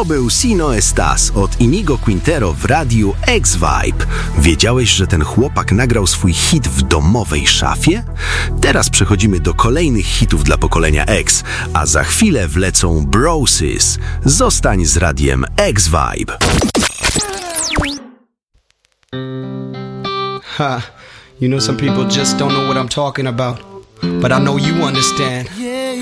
To był Sino Estas od Inigo Quintero w radiu X-Vibe. Wiedziałeś, że ten chłopak nagrał swój hit w domowej szafie? Teraz przechodzimy do kolejnych hitów dla pokolenia X, a za chwilę wlecą Broses. Zostań z radiem X-Vibe. Ha, you know some people just don't know what I'm talking about, but I know you understand.